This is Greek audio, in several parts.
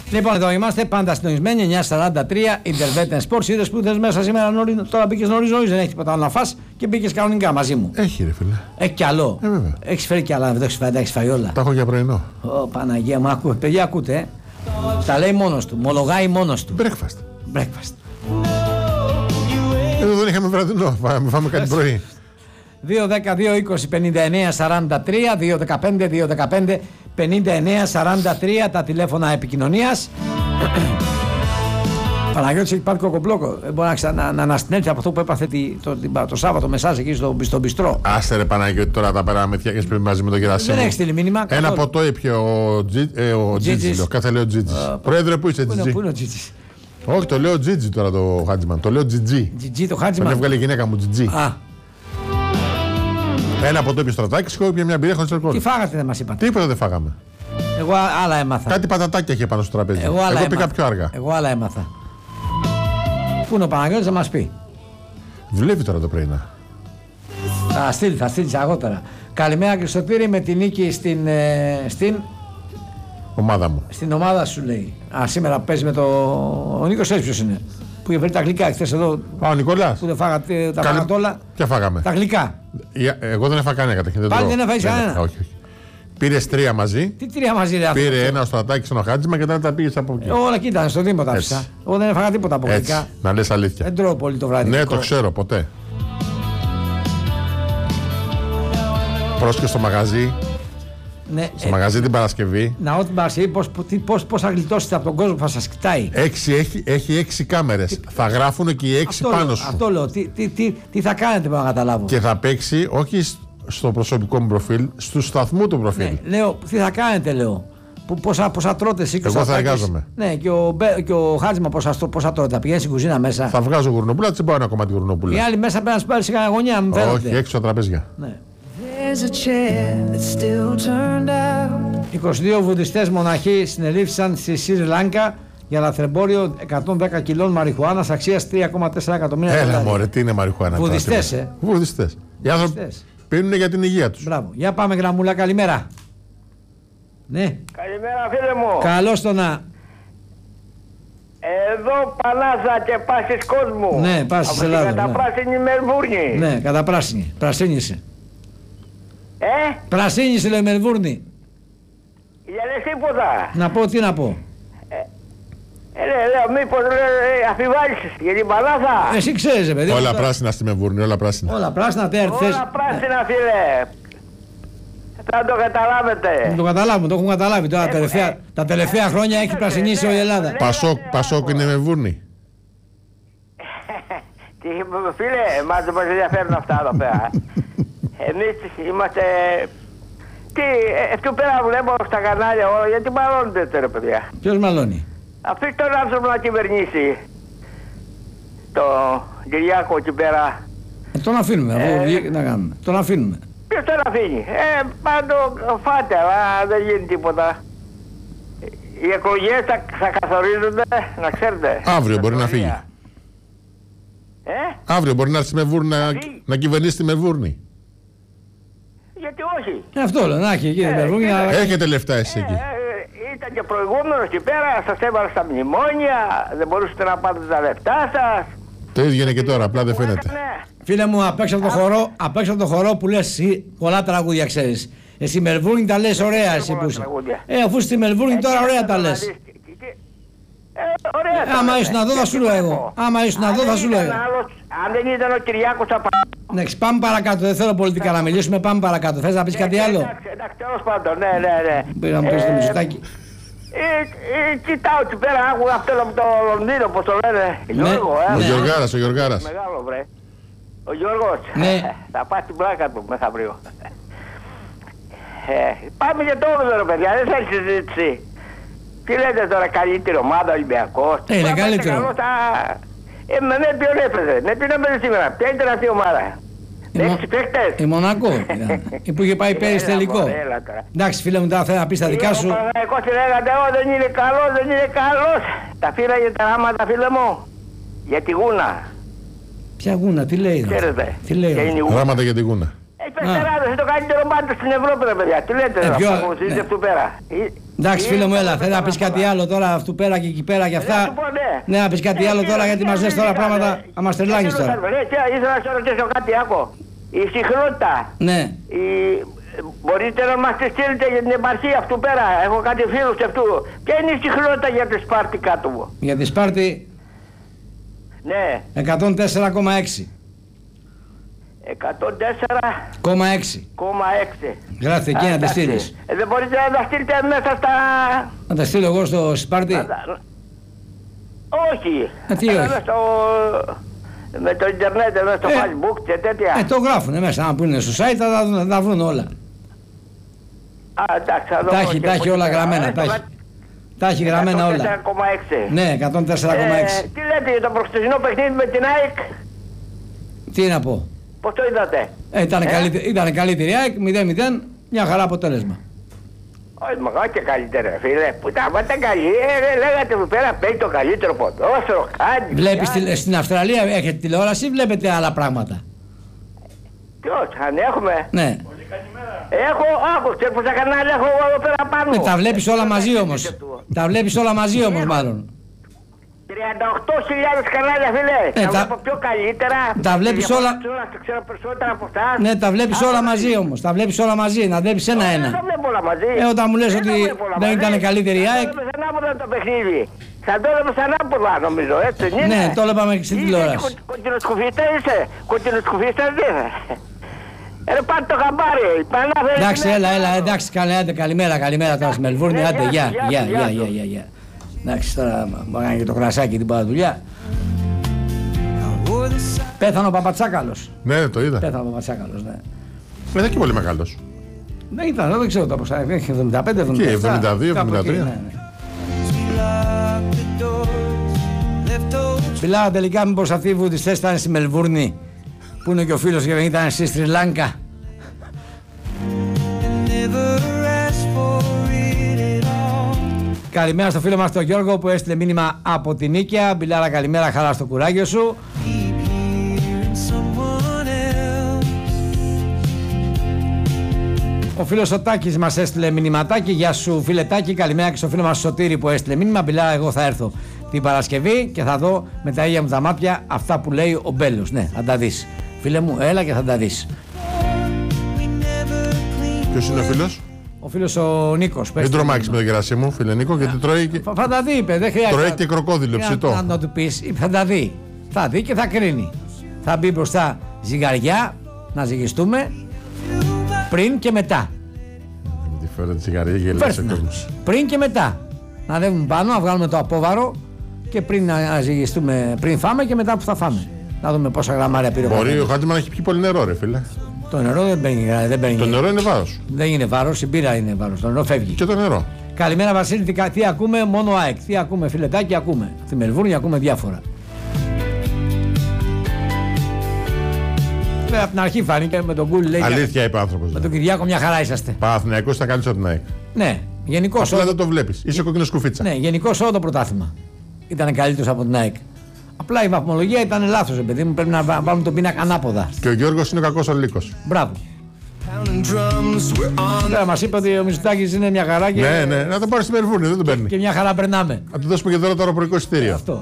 Λοιπόν, εδώ είμαστε πάντα συντονισμένοι. 9:43 Internet Sports. Είδες που είδες μέσα σήμερα νωρίς, τώρα μπήκες νωρίς, δεν έχει τίποτα άλλο να φας και μπήκες κανονικά μαζί μου. Έχει ρε φίλε. Έχει κι άλλο. Βέβαια. Έχεις φέρει κι άλλα, δεν έχεις φέρει, τα έχεις φάει όλα. Τα έχω για πρωινό. Ω Παναγία μου, ακούτε. Παιδιά, ακούτε. Τα λέει μόνος του, μολογάει μόνος του. Breakfast. Εδώ δεν είχαμε βραδινό. Φάμε κάτι πρωί. 2-10-2-20-59-43 2-15-2-15-59-43 τα τηλέφωνα επικοινωνίας. Παναγιώτης έχει πάρει κοκομπλόκο. Μπορεί να αναστηνέλθει από αυτό που έπαθε το Σάββατο με εσάς εκεί στο μπιστρό. Άστε ρε Παναγιώτη, τώρα τα πέραμε φτιάχνεις πριν μαζί με τον Γερασίμο. Δεν έχει στείλει μήνυμα. Ένα ποτό ήπια ο Τζίτζι. Κάθε λέω Τζίτζι. Πρόεδρε, πού είσαι Τζίτζι? Πού είναι ο Τζίτζι? Όχι, το λέω Τζίτζι τώρα το Χάτζιμαν. Το λέω Τζιτζι. Τζιτζι το Χάτζιμαν. Τον έβγαλε η γυναίκα μου Τζιτζι. Ένα ποτό ήπια στρατάκι και μια μπυρία χωρίς αλκοόλ. Τι φάγατε, δεν μας είπατε? Τίποτα δεν φάγαμε. Εγώ άλλα έμαθα. Κάτι πατατάκια είχε πάνω στο τραπέζι. Εγώ πήγα πιο αργά. Εγώ άλλα έμαθα. Πού είναι ο Παναγιώτης να μας πει? Δουλεύει τώρα το πρωινά. Θα στείλει αργότερα. Καλημέρα Χριστοφύρη, με την νίκη στην ομάδα μου. Στην ομάδα σου λέει. Σήμερα παίζει με ο Νίκος, ποιος είναι? Που είχε βρει τα γλυκά χθες εδώ. Ο Νικολάς. Που δεν φάγατε τα φάγατε όλα. Ποια φάγαμε? Τα γλυκά. Εγώ δεν έφαγα κανένα καταρχήν. Πάλι δεν έφαγες κανένα? Όχι. Πήρες 3 μαζί. Τι 3 μαζί, ρε? Πήρε ένα στο Στρατάκη στον Χάτζημα και μετά τα πήγες από εκεί. Όλα εκεί ήταν, στο Δήμο τα άφησα. Εγώ δεν έφαγα τίποτα από γλυκά. Να λες αλήθεια. Δεν τρώω πολύ το βράδυ. Ναι, το ξέρω, ποτέ. Πρόσεχε στο μαγαζί. Ναι, στο μαγαζί την Παρασκευή. Να την Παρασκευή, πώς θα γλιτώσετε από τον κόσμο που θα σας κοιτάει. Έχει 6 κάμερες. Θα γράφουν και οι 6 πάνω σου. Αυτό λέω. Τι θα κάνετε να καταλάβω. Και θα παίξει όχι στο προσωπικό μου προφίλ, στο σταθμού του προφίλ. Ναι, λέω, τι θα κάνετε, λέω. Πόσα τρώτε εσύ και εγώ θα εργάζομαι. Ναι, και ο Χάτζημα πόσα τρώτε. Θα πηγαίνει στην κουζίνα μέσα. Θα βγάζω γουρνοπούλα, δεν πάω ένα κομμάτι γουρνοπούλα. Οι άλλοι μέσα πρέπει να σου πάρει σε κανένα γωνιά, μην φαίνεται. Όχι, έξω στα τραπέζια. Ναι. 22 βουδιστές μοναχοί συνελήφθησαν στη Σρι Λάνκα για λαθρεμπόριο 110 κιλών μαριχουάνας αξίας 3,4 εκατομμύρια δολάρια. Έλα μωρέ, τι είναι μαριχουάνα? Βουδιστές, Βουδιστές. Οι άνθρωποι πίνουν για την υγεία τους. Μπράβο. Για πάμε γραμμούλα, καλημέρα. Ναι. Καλημέρα φίλε μου. Καλώς το να. Εδώ Πανάζα και Πάσης κόσμου. Ναι, Πάσης της Ελλάδας. Καταπράσινη Μελβούρνη. Ναι, καταπράσινη. Πρασίνησε. Πρασίνησε λέει Μελβούρνη. Για λες τίποτα? Να πω, τι να πω? Λέω μήπως αφιβάλλεις για την Πανάζα. Εσύ ξέρεις παιδί. Όλα πράσινα στη Μελβούρνη, όλα πράσινα. Όλα πράσινα, όλα πράσινα φίλε. Θα το καταλάβετε. Το καταλάβουμε, το έχουμε καταλάβει τώρα. Τα τελευταία χρόνια έχει πρασινίσει όλη η Ελλάδα. Πασόκ είναι Μελβούρνη. Φίλε, εμάς δεν μας ενδιαφέρουν αυτά εδώ πέρα. Εμείς είμαστε... Τι, εκεί πέρα βλέπω στα κανάλια όλα, γιατί μαλώνετε ρε παιδιά. Ποιος μαλώνει? Αφήστε τον άνθρωπο να κυβερνήσει. Το Κυριάκο εκεί πέρα. Τον αφήνουμε, να κάνουμε. Τον αφήνουμε. Ποιος τον αφήνει? Πάντο φάτε, αλλά δεν γίνει τίποτα. Οι εκλογές θα καθορίζονται, να ξέρετε. Αύριο μπορεί να φύγει. Αύριο μπορεί να έρθει στη Μελβούρνη να κυβερνήσει τη Μελβούρνη. Γιατί όχι? Αυτό λέω, να έχει εκεί. Έχετε λεφτά εσείς εκεί. Ήταν και προηγούμενος εκεί πέρα, σας έβαλα στα μνημόνια, δεν μπορούσατε να πάτε τα λεφτά σας. Το ίδιο είναι και τώρα, απλά δεν φαίνεται. Φίλε μου, απ' έξω από το χορό που λες πολλά τραγούδια ξέρεις. Εσύ Μελβούρνη τα λες ωραία εσύ που είσαι. Αφού στη Μελβούρνη τώρα ωραία τα λες. Άμα ήσουν να δω θα σου λέω εγώ. Άμα ήσουν να δω θα σου λέω. Αν δεν ήταν ο Κυριάκος θα πάμε. Ναι, πάμε παρακάτω, δεν θέλω πολιτικά να μιλήσουμε, πάμε παρακάτω. Θες να πεις κάτι άλλο? Εντάξει, τέλος πάντων, ναι. Πήγα να μου πεις το Μητσοτάκη. Κοιτάω εκεί πέρα, άκουγα αυτό από το Λονδίνο, πώς το λένε. Ο Γιωργάρας. Μεγάλο βρε. Ο Γιώργος. Θα πάει στην πλάκα του μεθαύριο. Πάμε για το 8ο ρε παιδιά, δεν θέλει συζήτηση. Τι λέτε τώρα, καλύτερη ομάδα, Ολυμπιακός? Είναι καλύτερο. Με ποιον έπαιζε, με ποιον έπαιζε σήμερα, ποια ήταν αυτή η ομάδα? Έχεις παίκτες? Η Μονακό που είχε πάει πέρυσι τελικό. Εντάξει φίλε μου, τώρα θέλω να πεις τα δικά σου. Εγώ τι λέγατε, δεν είναι καλός. Τα φύλαγε τα ράματα φίλε μου. Για τη Γούνα. Ποια Γούνα, τι λέει? Ξέρετε. Ράματα για τη Γούνα. Έχει πεστεράδες, είναι το καλύτερο μπάντα στην Ευρώπη ρε παιδιά. Τι λέτε, θα αποφασίσετε αυτού πέρα. Εντάξει, φίλε μου, έλα. Θέλω να πει κάτι άλλο τώρα, αυτού πέρα και εκεί πέρα και αυτά. Ναι, να πει κάτι άλλο τώρα, γιατί μα λε τώρα πράγματα. Να μα τρελάνει τώρα. Ήθελα να σα ρωτήσω κάτι, άκου. Η συχνότητα. Ναι. Μπορείτε να μας τη στείλετε για την επαρχία αυτού πέρα. Έχω κάτι φίλους αυτού. Ποια είναι η συχνότητα για τη Σπάρτη κάτω μου? Για τη Σπάρτη. Ναι. 104,6. 104,6. Γράφτε εκεί να τη στείλεις. Δεν μπορείτε να τα στείλετε μέσα στα... Να τα στείλω εγώ στο Σπάρτη. Όχι. Τι όχι? Με το ίντερνετ, μέσα στο Facebook και τέτοια. Το γράφουνε μέσα. Αν πούνε στο site θα τα βρουν όλα. Εντάξει, τα έχει όλα γραμμένα. Τα έχει γραμμένα όλα. 104,6. Ναι, 104,6. Τι λέτε για το προχτεσινό παιχνίδι με την ΑΕΚ? Τι να πω? Πώς το είδατε? Ήταν καλύτερη ΑΕΚ, 0-0, μια χαρά αποτέλεσμα. Όχι, μα και καλύτερα, φίλε. Που τα πάτε καλή, λέγατε εδώ πέρα παίζει το καλύτερο ποδόσφαιρο, κάτι. Βλέπεις στην Αυστραλία, έχετε τηλεόραση ή βλέπετε άλλα πράγματα? Ποιος, αν έχουμε? Ναι. Έχω, άκουσε που στα κανάλια έχω εδώ πέρα πάνω. Τα βλέπεις όλα μαζί όμως. Τα βλέπεις όλα μαζί όμως μάλλον. 38.000 κανάλια, φίλε. Τα βλέπω πιο καλύτερα. Τα βλέπεις όλα. Ξέρω περισσότερα από αυτά. Ναι, τα βλέπεις όλα μαζί όμως. Τα βλέπεις όλα μαζί. Να βλέπεις ένα-ένα. Δεν βλέπω όλα μαζί. Όταν μου λες ότι δεν ήταν καλύτερη η ΑΕΚ. Θα το έδωμε το παιχνίδι. Θα το έδωμε σαν άποδα, νομίζω, έτσι. Ναι, το έβλεπαμε στην τηλεόραση. Κοντινοσκουφίστα είσαι. Κοντινοσκουφίστα δεν. Πάτε το χαμπάρι. Εντάξει, έλα, εντάξει, καλημέρα τώρα στη Μελβούρνη. Άντε, γεια. Εντάξει, τώρα μπορεί να είναι και το κρασάκι την πάντα δουλειά. Πέθανε ο Παπατσάκαλος. Ναι, το είδα. Πέθανε ο Παπατσάκαλος, ναι. Δεν ήταν και πολύ μεγάλος. Δεν ήταν, δεν ξέρω τα ποσά. Έχει 75, 77. Και 72, 73. Μιλάω τελικά μήπως αυτοί που τις θες ήταν στη Μελβούρνη, που είναι και ο φίλος και δεν ήταν στη Σρι Λάνκα. Καλημέρα στο φίλο μας τον Γιώργο που έστειλε μήνυμα από την Νίκαια. Μπιλάρα, καλημέρα, χαρά στο κουράγιο σου. Ο φίλος ο Τάκης μας έστειλε μηνυματάκι. Γεια σου φίλε Τάκη, καλημέρα και στο φίλο μας Σωτήρη που έστειλε μήνυμα. Μπιλάρα, εγώ θα έρθω την Παρασκευή και θα δω με τα ίδια μου τα μάτια αυτά που λέει ο Μπέλος. Ναι, θα τα δεις. Φίλε μου, έλα και θα τα δεις. Ποιος είναι ο φίλος? Ο φίλος ο Νίκος. Μην τρομάξεις με τον Γερασίμου, φίλε Νίκο, γιατί τρώει και... Θα τα δει, είπε, δεν χρειάζεται. Τρώει και κροκόδιλο ψητό. Να του πεις, θα τα δει. Θα δει και θα κρίνει. Θα μπει μπροστά ζυγαριά, να ζυγιστούμε, πριν και μετά. Τι φέρε τη ζυγαριά και λέει σε κόσμος. Πριν και μετά. Να ανέβουμε πάνω, να βγάλουμε το απόβαρο και πριν να ζυγιστούμε, πριν φάμε και μετά που θα φάμε. Να δούμε πόσα γραμμάρια πήρε. Μπορεί ο Χάτζημα να έχει πιει πολύ νερό, ρε φίλε. Το νερό δεν παίρνει. Το νερό είναι βάρος. Δεν είναι βάρος, η μπύρα είναι βάρος. Το νερό φεύγει. Και το νερό. Καλημέρα Βασίλη, τι ακούμε? Μόνο ΑΕΚ. Τι ακούμε, φιλετάκι, ακούμε. Στη Μελβούρνη ακούμε διάφορα. Από την αρχή φάνηκε με τον Κούλι, λέει. Αλήθεια είπε άνθρωπος. Με τον Κυριάκο μια χαρά είσαστε. Παναθηναϊκός θα κάνεις ό,τι να έχει. Ναι, γενικώς. Απλά δεν το βλέπεις. Είσαι κόκκινο σκουφίτσα. Ναι, γενικώς όλο το πρωτάθλημα ήταν καλύτερος από την ΑΕΚ. Απλά η βαθμολογία ήταν λάθος, παιδί μου. Πρέπει να βάλουμε τον πίνακα ανάποδα. Και ο Γιώργος είναι ο κακός ολίκος. Μπράβο. Τώρα μας είπε ότι ο Μητσοτάκης είναι μια χαρά και... Ναι, να τον πάρει στη Μελβούρνη, δεν τον παίρνει. Και μια χαρά περνάμε. Να του δώσουμε και τώρα το αεροπορικό εισιτήριο. Αυτό.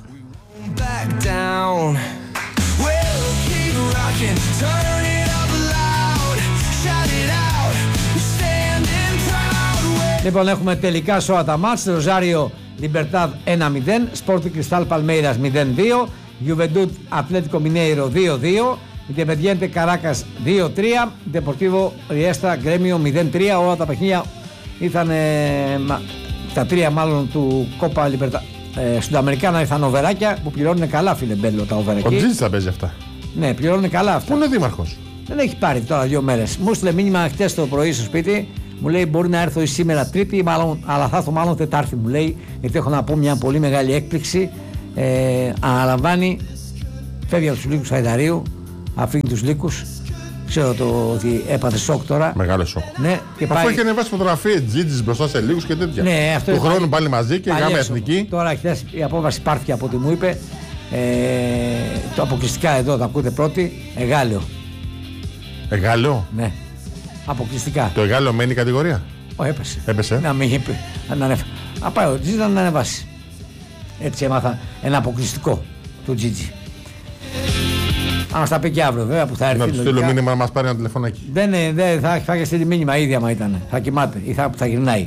Λοιπόν, έχουμε τελικά σε όλα τα μάτς. Ροζάριο Λιμπερτάδ 1-0, Sporting Cristal Palmeiras 0-2, Juventud Atlético Mineiro 2-2, Independiente Caracas 2-3, Deportivo Riestra Gremio 0-3. Όλα τα παιχνίδια ήρθαν τα τρία μάλλον του Κόπα Λιμπερτάδ. Σουδαμερικάνα ήρθαν οβεράκια που πληρώνουν καλά, φίλε Μπέλο, τα οβερακιά. Ο Τζίτζης θα παίζει αυτά. Ναι, πληρώνουν καλά αυτά. Πού είναι ο δήμαρχος? Δεν έχει πάρει τώρα 2 μέρες. Μου έστειλε μήνυμα χτες το πρωί στο σπίτι. Μου λέει μπορεί να έρθω σήμερα Τρίτη, μάλλον, αλλά θα έρθω μάλλον Τετάρτη, μου λέει, γιατί έχω να πω μια πολύ μεγάλη έκπληξη. Αναλαμβάνει, φεύγει από τους λύκους Αιδαρίου, αφήνει τους λύκους. Ξέρω ότι έπαθε σοκ τώρα. Μεγάλο σοκ. Ναι, και αφού έχει ανεβάσει φωτογραφία Τζίτζης μπροστά σε λίγους και τέτοια. Ναι, αυτό του χρόνου πάλι μαζί και γάμα εθνική. Τώρα χθες η απόβαση πάρθηκε από ό,τι μου είπε. Το αποκλειστικά εδώ το ακούτε πρώτοι. Εγάλεο. Εγάλεο? Ναι. Αποκλειστικά. Το Εγάλεο μένει η κατηγορία. Έπεσε. Έπεσε. Να μην είπε. Πάει ο Τζίτζι να ανεβάσει. Έτσι έμαθα ένα αποκλειστικό του Τζίτζι. Αν μας τα πει και αύριο βέβαια που θα έρθει. Να του στείλω μήνυμα να μας πάρει ένα τηλεφωνάκι. Δεν θα έχει στείλει μήνυμα ήδη άμα ήταν. Θα κοιμάται ή θα γυρνάει.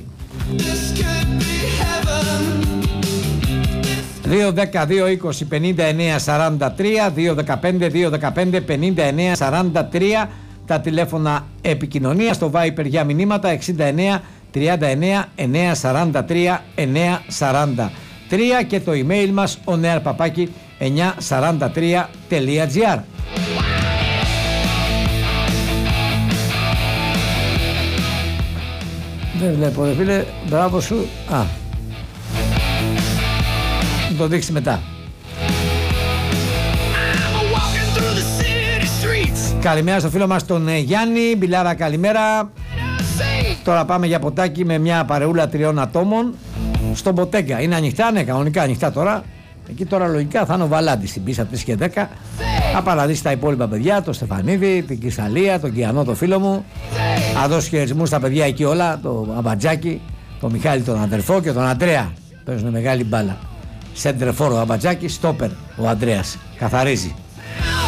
2-10-2-20-59-43 2-15-2-15-59-43 τα τηλέφωνα επικοινωνία στο Viper για μηνύματα 69-39-943-943 και το email μας onearpapaki943.gr. Δεν βλέπω ρε φίλε, μπράβο σου. Το δείξει μετά. Καλημέρα στο φίλο μας τον Γιάννη. Μπιλάρα καλημέρα. Τώρα πάμε για ποτάκι με μια παρεούλα 3 ατόμων στον Μποτέγκα. Είναι ανοιχτά, ναι, κανονικά ανοιχτά τώρα. Εκεί τώρα λογικά θα είναι ο Βαλάντης στην πίστα 3 και 10. Θα παραδείξει τα υπόλοιπα παιδιά, τον Στεφανίδη, την Κρυσταλία, τον Κιανό, το φίλο μου. Θα δώσει χαιρετισμούς στα παιδιά εκεί όλα, το Αμπατζάκη, τον Μιχάλη τον αδερφό και τον Αντρέα. Παίζουν μεγάλη μπάλα. Σέντρεφορ ο Αμπατζάκη, στόπερ ο Αντρέας. Καθαρίζει.